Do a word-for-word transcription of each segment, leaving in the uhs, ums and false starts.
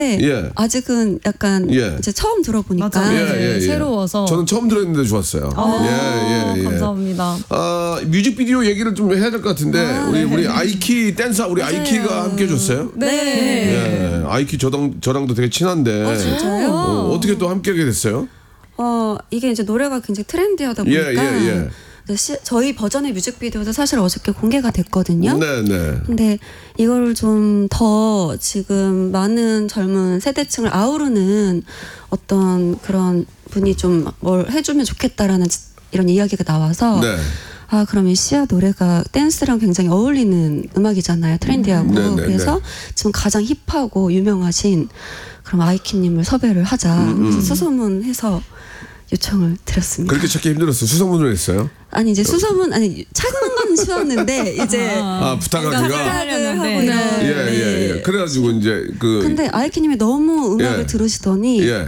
예. 아직은 약간 예. 이제 처음 들어보니까 예, 예, 예. 새로워서 저는 처음 들었는데 좋았어요. 아, 예, 예, 예. 감사합니다. 아, 뮤직비디오 얘기를 좀 해야 될 것 같은데 아, 우리 네. 우리 아이키 댄서 우리 아이키가 함께 해줬어요. 네. 예, 아이키 저랑 저랑도 되게 친한데 어, 진짜요? 어, 어떻게 또 함께하게 됐어요? 어 이게 이제 노래가 굉장히 트렌디하다 예, 보니까 예, 예. 이제 시, 저희 버전의 뮤직비디오도 사실 어저께 공개가 됐거든요. 네, 네. 근데 이걸 좀 더 지금 많은 젊은 세대층을 아우르는 어떤 그런 분이 좀 뭘 해주면 좋겠다라는 이런 이야기가 나와서 네. 아 그러면 시아 노래가 댄스랑 굉장히 어울리는 음악이잖아요. 트렌디하고. 음, 네, 네, 그래서 네. 지금 가장 힙하고 유명하신 그럼 아이키님을 섭외를 하자. 음, 그래서 수소문해서 요청을 드렸습니다. 그렇게 찾기 힘들었어요. 수소문을 했어요. 아니 이제 수소문 아니 찾는 건 쉬웠는데 이제 아, 부탁하기가. 부탁을 하고 네. 이런. 예, 예, 예. 그래가지고 이제 그 근데 아이키님이 너무 음악을 예. 들으시더니 예,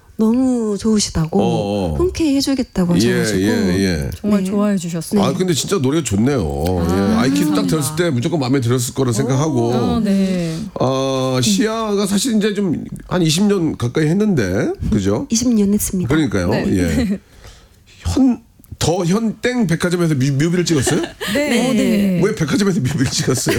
너무 좋으시다고 어, 어. 흔쾌히 해주겠다고 예, 하셔가지고 예, 예. 정말 네. 좋아해 주셨어요. 아 근데 진짜 노래가 좋네요. 예. 아이키도 딱 들었을 때 무조건 마음에 들었을 거라 생각하고. 아, 네. 어, 시아가 사실 이제 좀 한 이십 년 가까이 했는데, 그죠? 이십 년 했습니다. 그러니까요. 네. 예. 현, 더 현땡 백화점에서 뮤, 뮤비를 찍었어요? 네. 네. 네. 왜 백화점에서 뮤비를 찍었어요?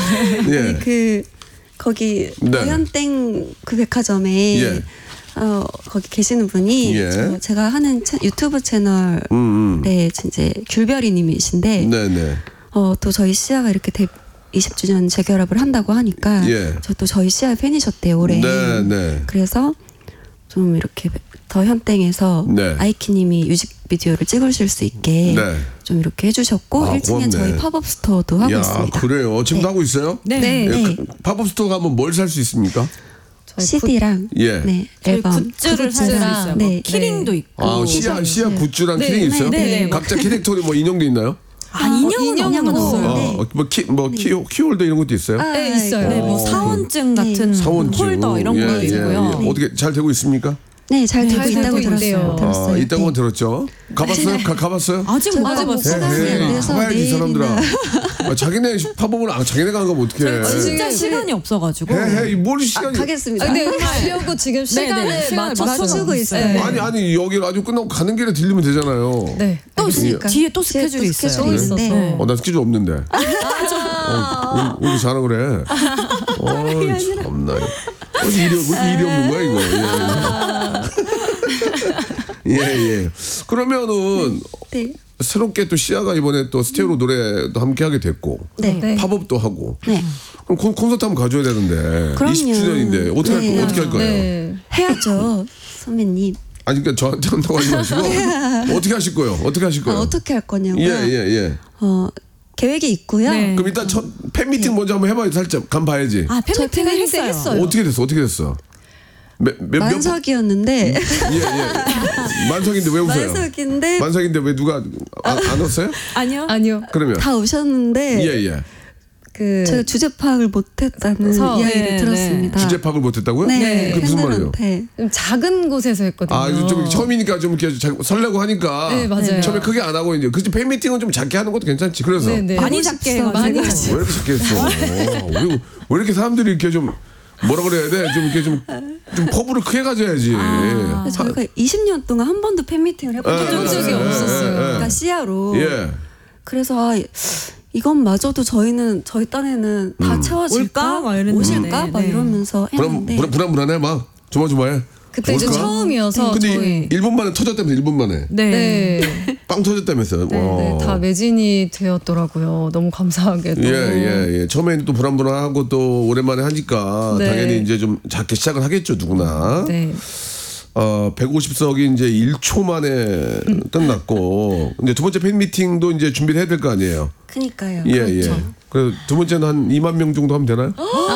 예. 그 거기 네. 현땡 그 백화점에 예. 어 거기 계시는 분이 예. 저 제가 하는 채, 유튜브 채널 음, 음. 네 이제 귤별이님이신데 네네. 어 또 저희 시아가 이렇게 데, 이십 주년 재결합을 한다고 하니까 예. 저 또 저희 시아 팬이셨대요 올해. 네네. 그래서 좀 이렇게 더 현땡에서 네. 아이키님이 뮤직비디오를 찍으실 수 있게 네. 좀 이렇게 해주셨고 아, 일 층엔 고맙네. 저희 팝업 스토어도 하고 야, 있습니다. 그래요. 지금도 하고 있어요? 네. 네. 예, 네. 그 팝업 스토어 가면 뭘 살 수 있습니까? 저희 씨디랑 예. 네 저희 앨범 굿즈를 살 수 있어요. 네. 뭐 키링도 있고. 아, 시아, 시아 굿즈랑 네, 키링 있어요? 네, 네. 각자 캐릭터리 뭐 인형도 있나요? 아, 인형은 인형은 없고. 없어요. 네. 어, 뭐 키, 뭐 키, 키홀더 이런 것도 있어요? 아, 네, 있어요. 네, 뭐 어, 사원증 네. 같은 사원증. 홀더 이런 예, 것도 예, 있고요. 예. 어떻게 잘 되고 있습니까? 네, 잘 되고 잘 있다고 되고 들었어요. 있대요. 들었어요. 아, 있다고 네. 들었죠. 가봤어요? 가, 가봤어요? 아직 못 제가 가봤어요. 시간이 안 헤헤, 돼서 가봐야지 이 사람들아. 내일이나- 아, 자기네 팝업을 안 자기네가 안 가면 어떡해. 진짜 네. 시간이 없어가지고. 헤헤, 뭘 아, 시간이. 가겠습니다. 아, 근데 가려고 지금 시간을 네, 시간을 맞춰서 맞추고 있어요. 네. 아니 아니 여기 라디오 끝나고 가는 길에 들리면 되잖아요. 네. 또 알겠습니다. 뒤에 또 뒤에 스케줄이 또 있어요. 스케줄이 있어서. 있는데 어, 나 스케줄 없는데. 어, 왜, 왜 이렇게 잘하 그래? 어이, 참나. 어디 일이, 왜 이렇게 일이 없는 거야, 이거. 예, 예. 예. 그러면은, 네. 새롭게 또 시아가 이번에 또 스테레오 노래도 함께 하게 됐고, 네. 네. 팝업도 하고, 네. 그럼 콘, 콘서트 한번 가져야 되는데, 그럼요. 이십 주년인데, 어떻게, 네. 할, 어떻게 할 거예요? 네. 해야죠, 선배님. 아니, 그러니까 저한테 한다고 하지 마시고, 어떻게 하실 거예요? 어떻게 하실 아, 거예요? 어떻게 할 거냐고요? 예, 예, 예. 어 계획이 있고요. 네. 그럼 일단 첫 팬미팅 먼저 한번 해봐요. 살짝 간 봐야지. 아, 저 팬미팅을 팬미팅 했어요. 어떻게 됐어? 어떻게 됐어? 몇, 몇, 몇 번- 만석이었는데 예, 예. 만석인데 왜 웃어요? 만석인데 만석인데 왜 누가 안, 안 왔어요? 아니요. 아니요. 그러면 다 오셨는데 예, 예. 그 제가 주제 파악을 못했다는 그래서- 이야기를 네, 들었습니다. 주제 파악을 못했다고요? 네, 그게 무슨 말이에요? 팬들한테. 좀 작은 곳에서 했거든요. 아, 좀 처음이니까 좀 이렇게 자- 설레고 하니까 네, 맞아요. 처음에 크게 안 하고 이제 그치 팬미팅은 좀 작게 하는 것도 괜찮지. 그래서 네, 네. 많이 작게 싶어, 해가지고. 많이 왜 이렇게 작게 했어? 왜, 왜 이렇게 사람들이 이렇게 좀 뭐라 그래야 돼? 좀 이렇게 좀, 좀 퍼브를 크게 가져야지. 근데 저희가 이십 년 동안 한 번도 팬미팅을 해본 예, 적이 예, 없어요. 예, 없었어요. 예, 예. 그러니까 시야로. 예. 그래서 아, 이것마저도 저희는 저희 딴에는 다 채워질까? 올까? 막 이랬는데. 오실까? 막 네. 이러면서 불안, 했는데 불안, 불안불안해 막 조마조마해. 그때 이제 올까? 처음이어서 근데 저희 일 분 만에 터졌다면서 일 분 만에 네. 네. 빵 터졌다면서. 네, 네, 다 매진이 되었더라고요. 너무 감사하게도. 예, 예, 예. 처음에는 또 불안불안하고 또 오랜만에 하니까 네. 당연히 이제 좀 작게 시작을 하겠죠, 누구나. 네. 어, 백오십 석이 이제 일 초 만에 끝났고, 이제 두 번째 팬미팅도 이제 준비를 해야 될 거 아니에요. 그니까요. 예, 그렇죠. 예. 그래서 두 번째는 한 이만 명 정도 하면 되나요?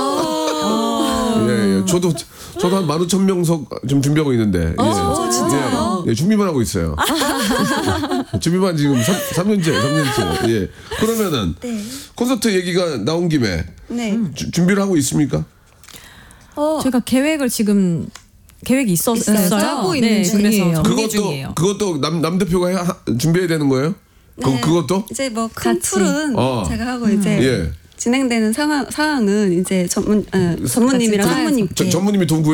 예, 예. 저도, 저도 한 만 오천 명석 좀 준비하고 있는데. 예. 진짜요? 예, 예, 준비만 하고 있어요. 준비만 지금 삼 년째, 삼 년째. 예. 그러면은 네. 콘서트 얘기가 나온 김에 네. 주, 준비를 하고 있습니까? 어, 제가 계획을 지금 계획이 있었어요. 있어요. 짜고 있는 네, 중이에요. 그래서 정리 그것도 중이에요. 그것도 남, 남 대표가 해, 하, 준비해야 되는 거예요? 그, 네. 그것도? 이제 뭐 큰 같이. 풀은 어. 제가 하고 이제 예. 진행되는 상황, 사항은 이제 전문 어, 전무님이랑 같이 상무님께 저, 전무님이 돈 구해.